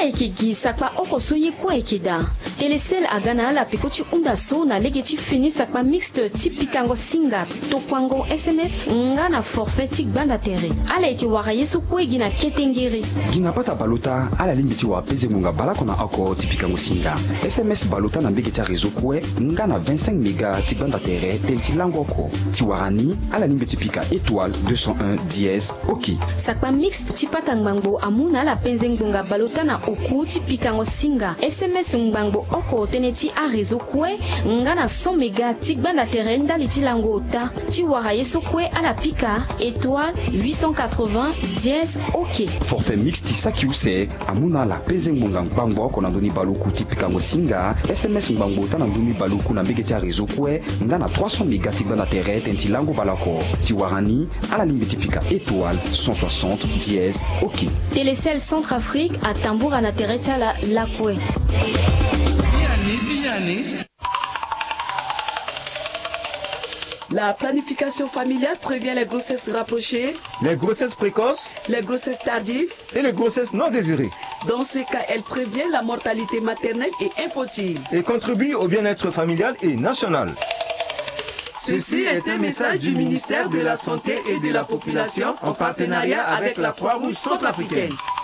ekigi sakpa oko soye kwa ekida. Telecel agana ala pikochi unda so na legeti fini sakpa mixte tipikango singa tokwango SMS ngana forfait tik banda tere. Ala eki waka yesu kwe gina ketengere. Gina pata baluta ala limbiti wa peze munga balako na ako tipikango singa. SMS baluta na mbege tia rezo kwe ngana 25 mega tik banda tere tenti lango ko. Tiwarani ala limbiti pika étoile 201 dièse ok. Sakpa mixte tipata ngbango amuna ala penze ngunga baluta na oku tipikango singa. SMS ngbango oko teneti a rezo kwe ngana 100 mega tik banda tere ndali tilango ota. Tiwara yesu kwe ala pika étoile 880 dièse ok. Forfait mixte tisaki use amuna la peze ngunga ngbango ko na doni baluku tipikango singa. SMS ngbango ta na doni baluku na mbege tia rezo kwe ngana 300 mega tik banda tere tenti lango balako. Tiwarani ala limbe tipika étoile 160 dièse ok. Telecel Centrafrique à Tamboura na teretia la lakwe. La planification familiale prévient les grossesses rapprochées, les grossesses précoces, les grossesses tardives et les grossesses non désirées. Dans ce cas, elle prévient la mortalité maternelle et infantile et contribue au bien-être familial et national. Ceci est un message du ministère de la Santé et de la Population en partenariat avec la Croix-Rouge centrafricaine.